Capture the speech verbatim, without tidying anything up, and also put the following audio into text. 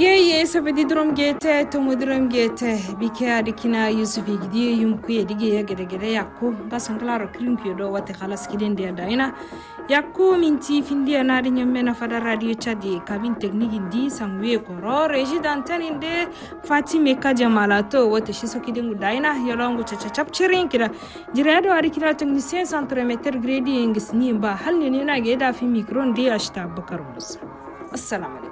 Yeye sabadi drum gete to mudrum gete bike adikina Yusuf gidi yum kuye dige ya gede gede yakko gasanglaro krim kyodo wate khalas kiden dia daina yakko minti findi na dinya mena fada radio chadi kabin technique di sangwe koro resident inde Fatime Kajamala to wate shiso kiden daina yolongo chacha chapchirin kira jirado adikina technicien centre meter grade ingis ni ba halni ni na geda fi micro ndi ashta bakar musa assalamu alaikum.